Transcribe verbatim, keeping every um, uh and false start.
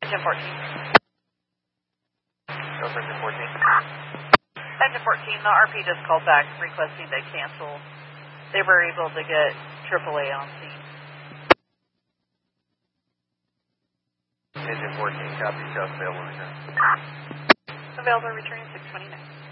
Engine fourteen. Delta Engine fourteen. Engine fourteen, the R P just called back requesting they cancel. They were able to get triple A on scene. Engine fourteen, copy, shots available return. Available returning six twenty-nine.